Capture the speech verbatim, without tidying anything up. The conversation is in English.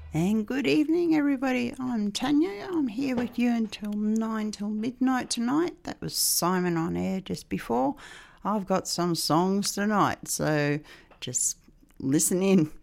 And good evening, everybody. I'm Tanya. I'm here with you until nine till midnight tonight. That was Simon on air just before. I've got some songs tonight, so just listen in.